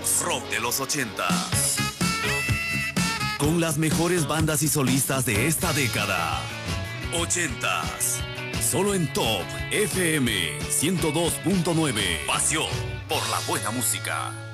Rock de los 80. Con las mejores bandas y solistas de esta década. 80s. Solo en Top FM 102.9. Pasión por la buena música.